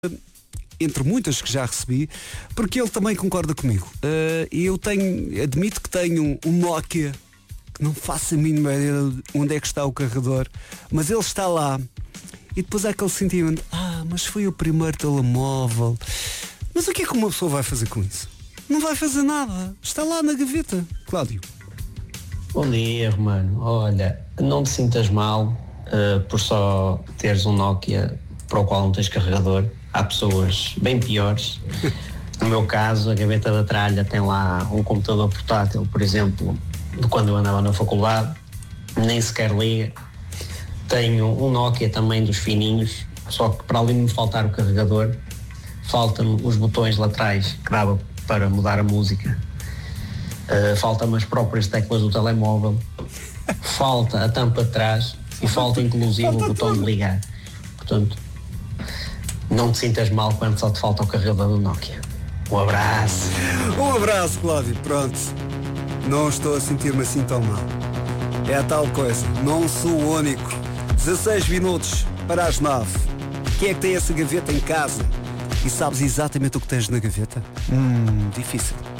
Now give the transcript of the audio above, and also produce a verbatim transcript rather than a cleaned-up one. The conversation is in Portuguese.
entre muitas que já recebi, porque ele também concorda comigo. Uh, E eu tenho, admito que tenho um Nokia que não faço a mínima ideia onde é que está o carregador, mas ele está lá. E depois há aquele sentimento, ah, mas foi o primeiro telemóvel. Mas o que é que uma pessoa vai fazer com isso? Não vai fazer nada. Está lá na gaveta. Cláudio. Bom dia, Romano. Olha, não te sintas mal uh, por só teres um Nokia para o qual não tens carregador. Há pessoas bem piores. No meu caso, a gaveta da tralha tem lá um computador portátil, por exemplo, de quando eu andava na faculdade, nem sequer liga. Tenho um Nokia também dos fininhos, só que para além de me faltar o carregador, faltam-me os botões laterais que dava para mudar a música. Uh, faltam-me as próprias teclas do telemóvel, falta a tampa de trás e falta inclusive o botão de ligar. Portanto, não te sintas mal quando só te falta o carregador do Nokia. Um abraço. Um abraço, Cláudio. Pronto. Não estou a sentir-me assim tão mal. É a tal coisa. Não sou o único. dezasseis minutos para as nove. Quem é que tem essa gaveta em casa? E sabes exatamente o que tens na gaveta? Hum, difícil.